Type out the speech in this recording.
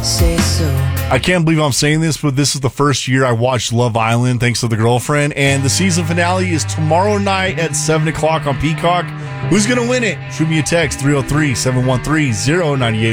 say so. I can't believe I'm saying this, but this is the first year I watched Love Island thanks to the girlfriend, and the season finale is tomorrow night at 7 o'clock on Peacock. Who's going to win it? Shoot me a text, 303-713-0980.